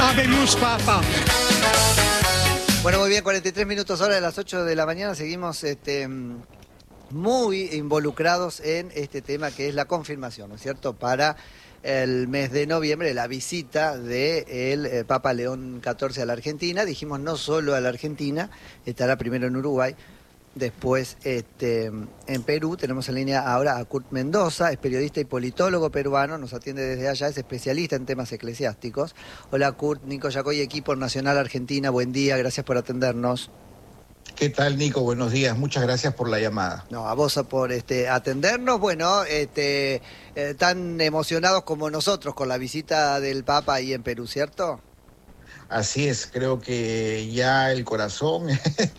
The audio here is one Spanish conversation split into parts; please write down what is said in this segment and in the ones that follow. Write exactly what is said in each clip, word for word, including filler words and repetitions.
Habemus Papa. Bueno, muy bien, cuarenta y tres minutos hora de las ocho de la mañana. Seguimos este, muy involucrados en este tema que es la confirmación, ¿no es cierto?, para el mes de noviembre, la visita del de Papa León catorce a la Argentina. Dijimos no solo a la Argentina, estará primero en Uruguay, después este, en Perú. Tenemos en línea ahora a Kurt Mendoza, es periodista y politólogo peruano, nos atiende desde allá, es especialista en temas eclesiásticos. Hola Kurt, Nico Yacoy, equipo Nacional Argentina, buen día, gracias por atendernos. ¿Qué tal, Nico? Buenos días, muchas gracias por la llamada. No, a vos por este, atendernos, bueno, este, eh, tan emocionados como nosotros con la visita del Papa ahí en Perú, ¿cierto? Así es, creo que ya el corazón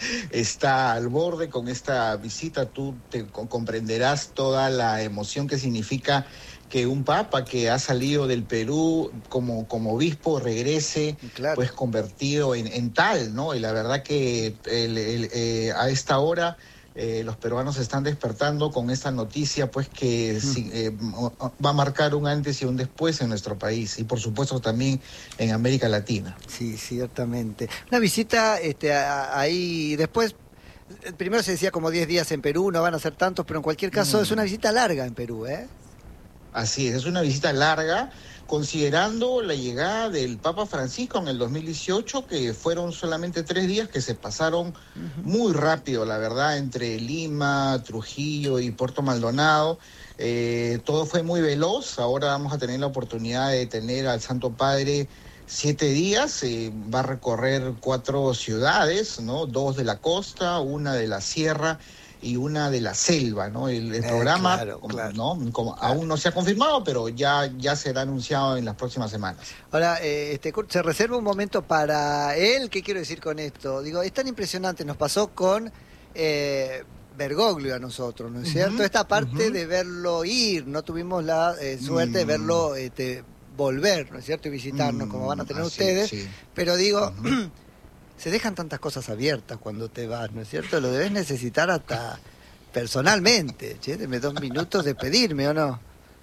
está al borde con esta visita. Tú te comprenderás toda la emoción que significa que un papa que ha salido del Perú como, como obispo regrese, claro, pues convertido en, en tal, ¿no? Y la verdad que el, el, eh, a esta hora eh, los peruanos se están despertando con esta noticia, pues que mm. eh, va a marcar un antes y un después en nuestro país y por supuesto también en América Latina. Sí, ciertamente. Una visita este, a, ahí después. Primero se decía como diez días en Perú, no van a ser tantos, pero en cualquier caso mm. es una visita larga en Perú, ¿eh? Así es, es una visita larga, considerando la llegada del Papa Francisco en el dos mil dieciocho, que fueron solamente tres días que se pasaron uh-huh. muy rápido, la verdad, entre Lima, Trujillo y Puerto Maldonado. Eh, todo fue muy veloz. Ahora vamos a tener la oportunidad de tener al Santo Padre siete días. Eh, va a recorrer cuatro ciudades, ¿no? Dos de la costa, una de la sierra y una de la selva, ¿no? El, el eh, programa, claro, como, claro, ¿no? Como claro. aún no se ha confirmado, pero ya, ya será anunciado en las próximas semanas. Ahora, eh, este, Kurt, se reserva un momento para él. ¿Qué quiero decir con esto? Digo, es tan impresionante, nos pasó con eh, Bergoglio a nosotros, ¿no es uh-huh, cierto? Esta parte uh-huh. de verlo ir, no tuvimos la eh, suerte mm. de verlo este, volver, ¿no es cierto? Y visitarnos, mm, como van a tener así, ustedes, sí. Pero digo... Uh-huh. Se dejan tantas cosas abiertas cuando te vas, ¿no es cierto? Lo debes necesitar hasta personalmente. Che, deme dos minutos de pedirme, ¿o no?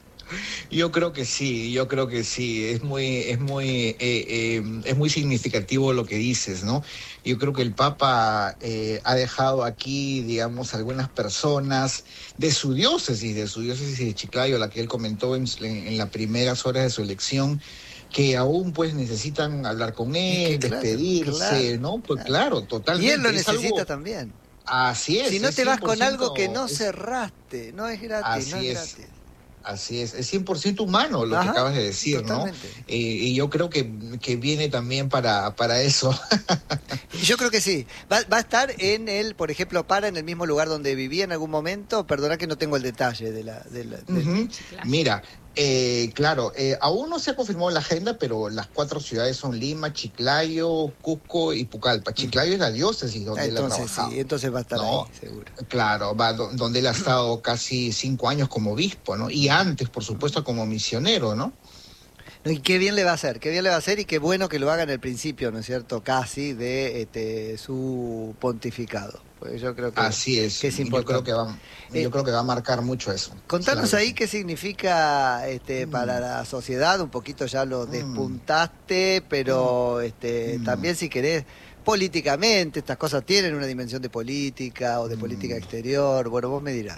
Yo creo que sí, yo creo que sí. Es muy, es muy, eh, eh, es muy significativo lo que dices, ¿no? Yo creo que el Papa eh, ha dejado aquí, digamos, algunas personas de su diócesis, de su diócesis de Chiclayo, la que él comentó en, en las primeras horas de su elección, que aún pues necesitan hablar con él, es que claro, despedirse, claro, ¿no? Pues claro, totalmente. Y él lo necesita algo... también. Así es. Si no es te vas con algo que no es... cerraste, no es gratis, así no es, es gratis. Así es, es cien por ciento humano lo Ajá, que acabas de decir, totalmente. ¿No? Eh, y yo creo que, que viene también para, para eso. Yo creo que sí. Va, va a estar en el, por ejemplo, para en el mismo lugar donde vivía en algún momento. Perdona que no tengo el detalle de la... De la de... Uh-huh. Mira, eh, claro, eh, aún no se ha confirmado la agenda, pero las cuatro ciudades son Lima, Chiclayo, Cusco y Pucallpa. Chiclayo uh-huh. es la diócesis donde entonces, él ha trabajado. Sí, entonces va a estar ¿no? ahí, seguro. Claro, va do, donde él ha estado casi cinco años como obispo, ¿no? Y antes, por supuesto, como misionero, ¿no? No, y qué bien le va a hacer, qué bien le va a hacer y qué bueno que lo haga en el principio, ¿no es cierto? Casi de este, su pontificado. Pues yo creo que, así es, que es importante. Yo creo que va, yo eh, creo que va a marcar mucho eso. Contanos claro. ahí qué significa este, mm. para la sociedad, un poquito ya lo mm. despuntaste, pero este, mm. también si querés, políticamente, estas cosas tienen una dimensión de política o de mm. política exterior, bueno, vos me dirás.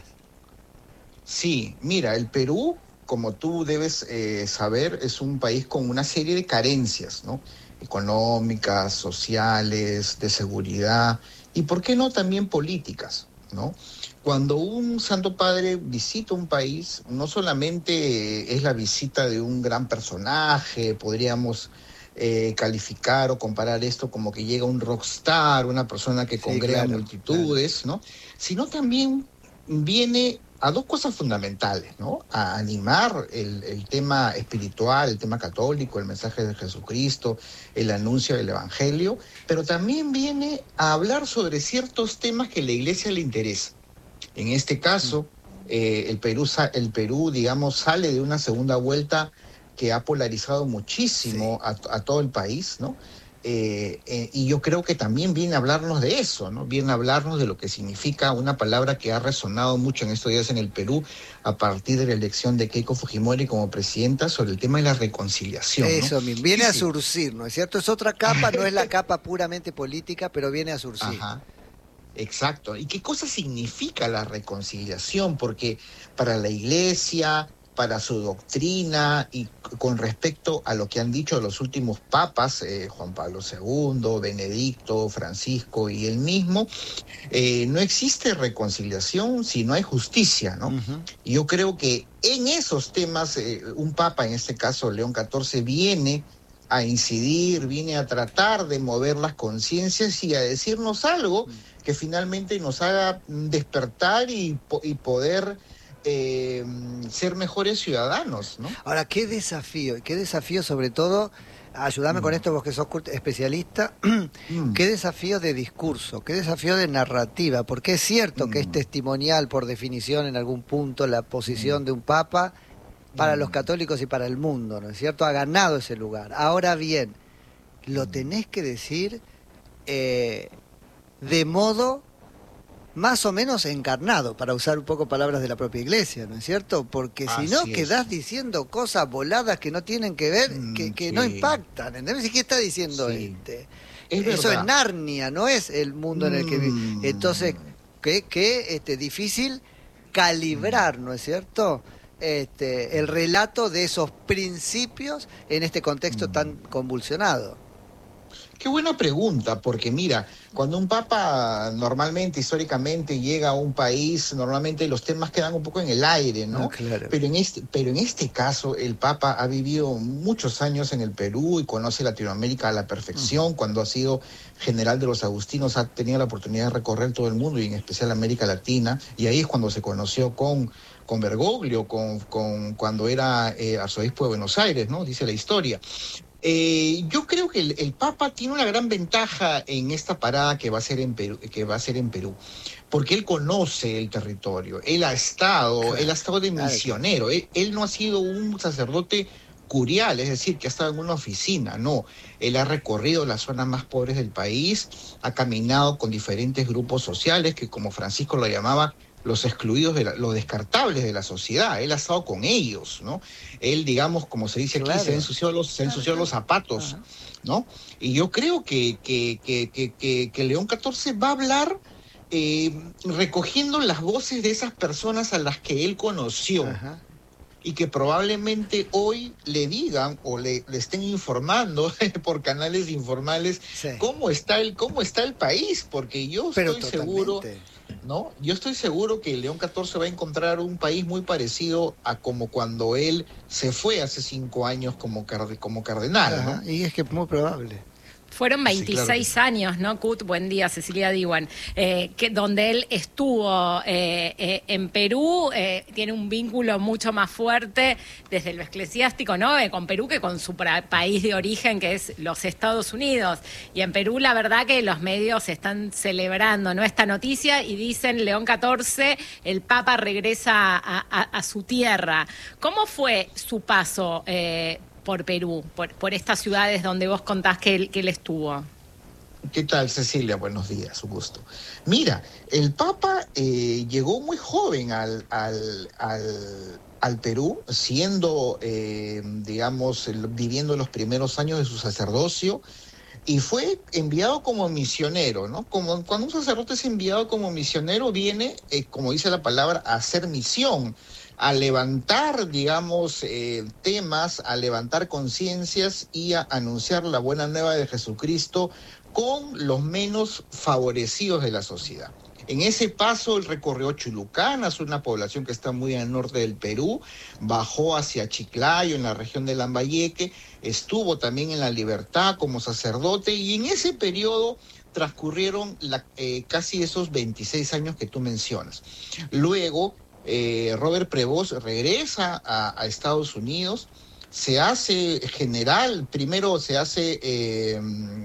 Sí, mira, el Perú, como tú debes eh, saber, es un país con una serie de carencias, ¿no? Económicas, sociales, de seguridad y, ¿por qué no, también políticas, ¿no? Cuando un Santo Padre visita un país, no solamente es la visita de un gran personaje, podríamos eh, calificar o comparar esto como que llega un rockstar, una persona que sí, congrega claro, multitudes, claro. ¿no? Sino también viene a dos cosas fundamentales, ¿no? A animar el, el tema espiritual, el tema católico, el mensaje de Jesucristo, el anuncio del Evangelio, pero también viene a hablar sobre ciertos temas que a la Iglesia le interesa. En este caso, eh, el Perú, el Perú, digamos, sale de una segunda vuelta que ha polarizado muchísimo sí. a, a todo el país, ¿no? Eh, eh, y yo creo que también viene a hablarnos de eso, ¿no? Viene a hablarnos de lo que significa una palabra que ha resonado mucho en estos días en el Perú a partir de la elección de Keiko Fujimori como presidenta sobre el tema de la reconciliación, ¿no? Eso mismo, viene Sí, a sí. surcir, ¿no es cierto? Es otra capa, no es la capa puramente política, pero viene a surcir. Ajá. Exacto. ¿Y qué cosa significa la reconciliación? Porque para la Iglesia, para su doctrina y con respecto a lo que han dicho los últimos papas, eh, Juan Pablo segundo, Benedicto, Francisco y él mismo, eh, no existe reconciliación si no hay justicia, ¿no? Uh-huh. Y yo creo que en esos temas, eh, un papa, en este caso León catorce, viene a incidir, viene a tratar de mover las conciencias y a decirnos algo que finalmente nos haga despertar y, y poder eh, ser mejores ciudadanos, ¿no? Ahora, qué desafío, qué desafío sobre todo, ayúdame mm. con esto vos que sos especialista, mm. qué desafío de discurso, qué desafío de narrativa, porque es cierto mm. que es testimonial por definición en algún punto la posición mm. de un papa para mm. los católicos y para el mundo, ¿no es cierto? Ha ganado ese lugar. Ahora bien, lo tenés que decir eh, de modo más o menos encarnado, para usar un poco palabras de la propia Iglesia, ¿no es cierto? Porque si no, quedás diciendo cosas voladas que no tienen que ver, mm, que, que sí. no impactan, ¿entendés? ¿Y qué está diciendo sí. este? Es Eso verdad. Es Narnia, no es el mundo mm. en el que vive. Entonces, qué, qué este, difícil calibrar, ¿no es cierto?, Este, el relato de esos principios en este contexto mm. tan convulsionado. Qué buena pregunta, porque mira, cuando un papa normalmente, históricamente, llega a un país, normalmente los temas quedan un poco en el aire, ¿no? No, claro. Pero en este, pero en este caso, el papa ha vivido muchos años en el Perú y conoce Latinoamérica a la perfección. Uh-huh. Cuando ha sido general de los agustinos, ha tenido la oportunidad de recorrer todo el mundo y en especial América Latina, y ahí es cuando se conoció con... con Bergoglio, con, con, cuando era eh, arzobispo de Buenos Aires, ¿no? Dice la historia. Eh, yo creo que el, el Papa tiene una gran ventaja en esta parada que va a ser en Perú, que va a ser en Perú, porque él conoce el territorio, él ha estado, claro, él ha estado de misionero, él, él no ha sido un sacerdote curial, es decir, que ha estado en una oficina, no, él ha recorrido las zonas más pobres del país, ha caminado con diferentes grupos sociales que, como Francisco lo llamaba, los excluidos, de la, los descartables de la sociedad. Él ha estado con ellos, ¿no? Él, digamos, como se dice aquí, claro. se ensució los, se ensució los zapatos, uh-huh. ¿no? Y yo creo que, que, que, que, que, que León catorce va a hablar eh, recogiendo las voces de esas personas a las que él conoció. Uh-huh. Y que probablemente hoy le digan o le, le estén informando por canales informales sí. cómo está el cómo está el país, porque yo Pero estoy totalmente. seguro, ¿no? Yo estoy seguro que León catorce va a encontrar un país muy parecido a como cuando él se fue hace cinco años como, car- como cardenal, Ajá, ¿no? Y es que es muy probable. Fueron veintiséis sí, claro. años, ¿no, Cut? Buen día, Cecilia Diwan. Eh, que, donde él estuvo eh, eh, en Perú, eh, tiene un vínculo mucho más fuerte desde lo eclesiástico, ¿no? Eh, con Perú que con su pra- país de origen, que es los Estados Unidos. Y en Perú, la verdad que los medios están celebrando, ¿no?, esta noticia y dicen, León catorce, el Papa regresa a, a, a su tierra. ¿Cómo fue su paso eh, por Perú, por, por estas ciudades donde vos contás que él, que él estuvo? ¿Qué tal, Cecilia? Buenos días, un gusto. Mira, el Papa eh, llegó muy joven al, al, al, al Perú, siendo, eh, digamos, el, viviendo los primeros años de su sacerdocio, y fue enviado como misionero, ¿no? Como cuando un sacerdote es enviado como misionero, viene, eh, como dice la palabra, a hacer misión, a levantar, digamos, eh, temas, a levantar conciencias y a anunciar la buena nueva de Jesucristo con los menos favorecidos de la sociedad. En ese paso él recorrió Chulucanas, una población que está muy al norte del Perú, bajó hacia Chiclayo, en la región de Lambayeque, estuvo también en La Libertad como sacerdote y en ese periodo transcurrieron la, eh, casi esos veintiséis años que tú mencionas. Luego, Eh, Robert Prevost regresa a, a Estados Unidos, se hace general, primero se hace eh,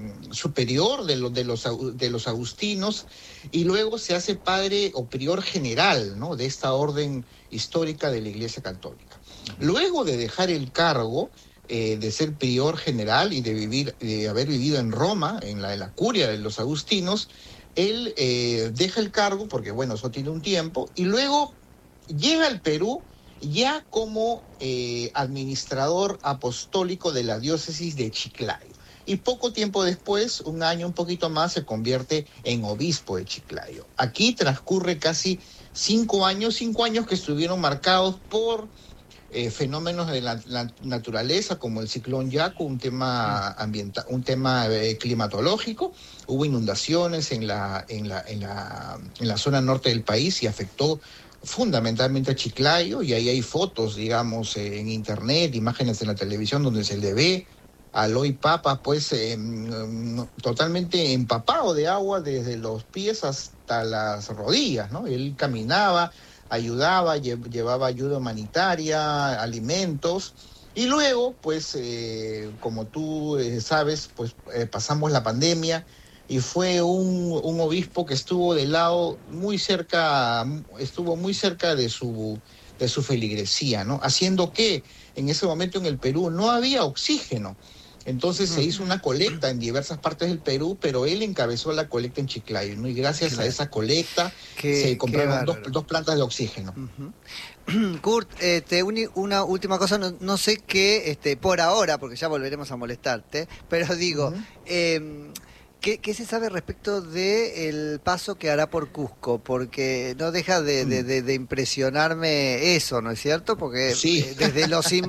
superior de, lo, de, los, de los agustinos y luego se hace padre o prior general, ¿no?, de esta orden histórica de la Iglesia Católica. Luego de dejar el cargo, eh, de ser prior general y de vivir, de haber vivido en Roma, en la, en la curia de los agustinos, él eh, deja el cargo, porque bueno, eso tiene un tiempo, y luego llega al Perú ya como eh, administrador apostólico de la diócesis de Chiclayo. Y poco tiempo después, un año un poquito más, se convierte en obispo de Chiclayo. Aquí transcurre casi cinco años, cinco años que estuvieron marcados por eh, fenómenos de la, la naturaleza, como el ciclón Yaku, un tema ambiental, un tema eh, climatológico. Hubo inundaciones en la, en la, en la, en la zona norte del país y afectó fundamentalmente a Chiclayo, y ahí hay fotos, digamos, eh, en internet, imágenes en la televisión donde se le ve al hoy Papa, pues, eh, totalmente empapado de agua desde los pies hasta las rodillas, ¿no? Él caminaba, ayudaba, lle- llevaba ayuda humanitaria, alimentos, y luego, pues, eh, como tú eh, sabes, pues, eh, pasamos la pandemia, y fue un, un obispo que estuvo del lado muy cerca, estuvo muy cerca de su, de su feligresía, ¿no? Haciendo que en ese momento en el Perú no había oxígeno. Entonces se hizo una colecta en diversas partes del Perú, pero él encabezó la colecta en Chiclayo, ¿no? Y gracias a esa colecta Qué- se qué compraron dos, bárbaro. dos plantas de oxígeno. Ujú. Kurt, eh, te uni- una última cosa, no, no sé qué, este, por ahora, porque ya volveremos a molestarte, pero digo, Ujú. eh, ¿qué, qué se sabe respecto del paso que hará por Cusco? Porque no deja de, de- de- de impresionarme eso, ¿no es cierto? Porque Sí. eh, desde los